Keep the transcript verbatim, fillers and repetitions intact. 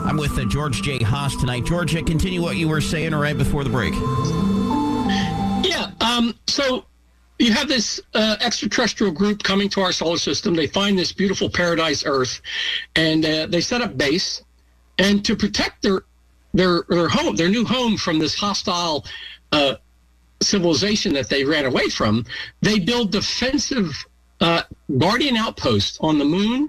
I'm with uh, George J. Haas tonight. George, uh, continue what you were saying right before the break. Yeah, um, so you have this uh, extraterrestrial group coming to our solar system. They find this beautiful paradise Earth, and uh, they set up base. And to protect their their their home, their new home from this hostile uh, civilization that they ran away from, they build defensive uh, guardian outposts on the moon